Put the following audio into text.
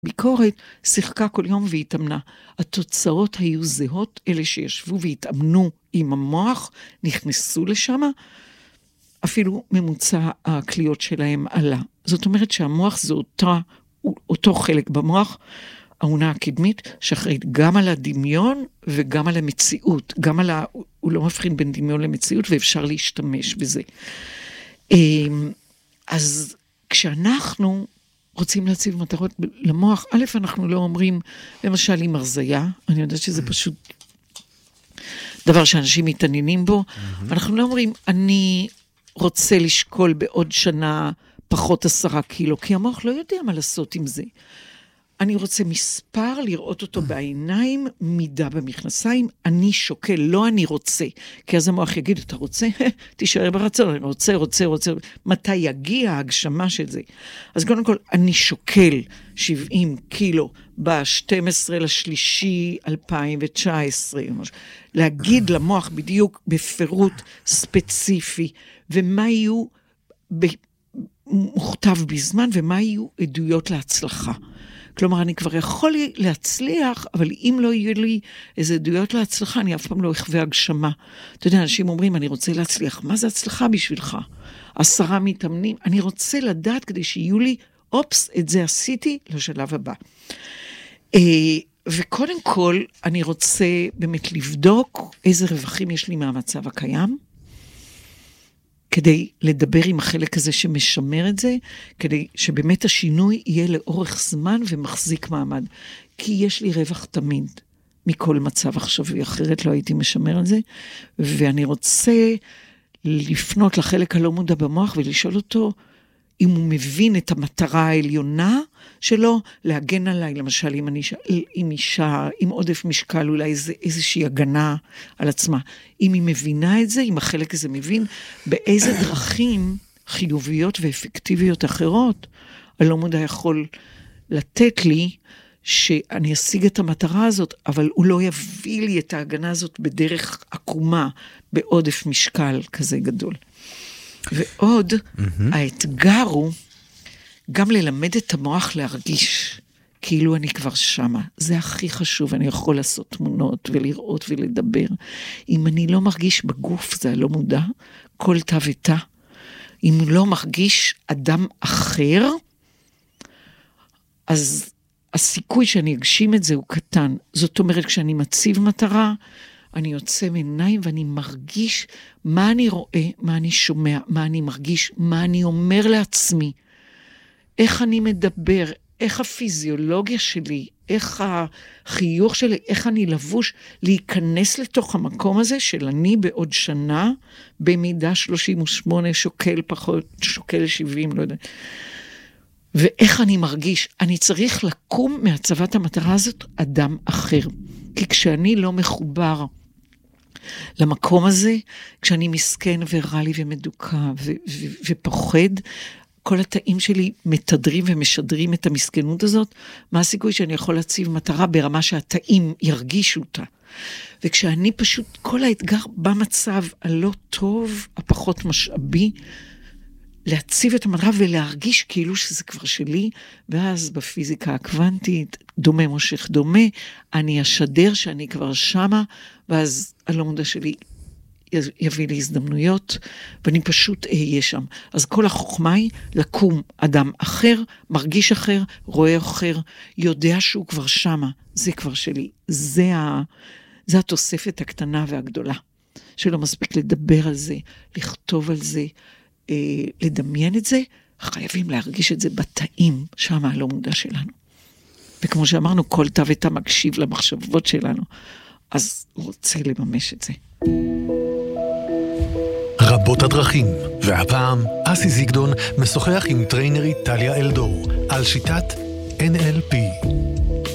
ביקורת, שיחקה כל יום והתאמנה. התוצאות היו זהות, אלה שישבו והתאמנו עם המוח, נכנסו לשם, אפילו ממוצע הקליות שלהם עלה. זאת אומרת שהמוח זה אותו חלק במוח, העונה הקדמית, שאחראית גם על הדמיון וגם על המציאות. הוא לא מבחין בין דמיון למציאות, ואפשר להשתמש בזה. אז כשאנחנו רוצים להציב מטרות למוח, א', אנחנו לא אומרים, למשל עם הרזיה, אני יודעת שזה פשוט דבר שאנשים מתעניינים בו, אנחנו לא אומרים, אני רוצה לשקול בעוד שנה פחות 10 קילו, כי המוח לא יודע מה לעשות עם זה. אני רוצה מספר, לראות אותו בעיניים, מידה במכנסיים, אני שוקל, לא אני רוצה. כי אז המוח יגיד, אתה רוצה? תישאר ברצון, אני רוצה. מתי יגיע ההגשמה של זה? אז קודם כל, אני שוקל 70 קילו ב-12/3/2019. להגיד למוח בדיוק בפירוט ספציפי, ומה יהיו מוכתב בזמן, ומה יהיו עדויות להצלחה. כלומר, אני כבר יכול להצליח, אבל אם לא יהיו לי איזה עדויות להצלחה, אני אף פעם לא אחווה הגשמה. אתה יודע, אנשים אומרים, אני רוצה להצליח. מה זה הצלחה בשבילך? 10 מתאמנים. אני רוצה לדעת כדי שיהיו לי, אופס, את זה עשיתי לשלב הבא. וקודם כל, אני רוצה באמת לבדוק איזה רווחים יש לי מהמצב הקיים, כדי לדבר עם החלק הזה שמשמר את זה, כדי שבאמת השינוי יהיה לאורך זמן ומחזיק מעמד. כי יש לי רווח תמיד מכל מצב עכשווי, אחרת לא הייתי משמר את זה, ואני רוצה לפנות לחלק הלא מודע במוח ולשאול אותו, אם הוא מבין את המטרה העליונה שלו, להגן עליי, למשל, אם אישה, עם עודף משקל, אולי איזושהי הגנה על עצמה. אם היא מבינה את זה, אם החלק הזה מבין, באיזה דרכים חיוביות ואפקטיביות אחרות, הלא מודע יכול לתת לי, שאני אשיג את המטרה הזאת, אבל הוא לא יביא לי את ההגנה הזאת בדרך עקומה, בעודף משקל כזה גדול. ועוד, האתגר הוא גם ללמד את המוח להרגיש כאילו אני כבר שמה. זה הכי חשוב, אני יכול לעשות תמונות ולראות ולדבר. אם אני לא מרגיש בגוף, זה לא מודע, כל תא ותא. אם לא מרגיש אדם אחר, אז הסיכוי שאני אגשים את זה הוא קטן. זאת אומרת, כשאני מציב מטרה, אני יוצא מעיניים ואני מרגיש מה אני רואה, מה אני שומע, מה אני מרגיש, מה אני אומר לעצמי, איך אני מדבר, איך הפיזיולוגיה שלי, איך החיוך שלי, איך אני לבוש, להיכנס לתוך המקום הזה של אני בעוד שנה, במידה 38, שוקל פחות, שוקל 70, לא יודע. ואיך אני מרגיש, אני צריך לקום מהצבת המטרה הזאת אדם אחר. כי כשאני לא מחובר למקום הזה, כשאני מסכן ורע לי ומדוקה ופוחד, כל התאים שלי מתדרים ומשדרים את המסכנות הזאת, מה הסיכוי שאני יכול להציב מטרה ברמה שהתאים ירגישו אותה? וכשאני פשוט, כל האתגר במצב הלא טוב, הפחות משאבי, להציב את המטרה ולהרגיש כאילו שזה כבר שלי, ואז בפיזיקה הקוונטית, דומה מושך דומה, אני אשדר שאני כבר שמה, ואז הלא מודע שלי יביא לי הזדמנויות, ואני פשוט אהיה שם. אז כל החוכמה היא לקום אדם אחר, מרגיש אחר, רואה אחר, יודע שהוא כבר שמה, זה כבר שלי. זה התוספת הקטנה והגדולה, שלא מספיק לדבר על זה, לכתוב על זה, לדמיין את זה, חייבים להרגיש את זה בתאים, שם הלא מודע שלנו. וכמו שאמרנו, כל תא ותא מקשיב למחשבות שלנו, אז הוא רוצה לממש את זה. רבות הדרכים, והפעם אסי זיגדון משוחח עם טריינרית טליה אלדור על שיטת NLP.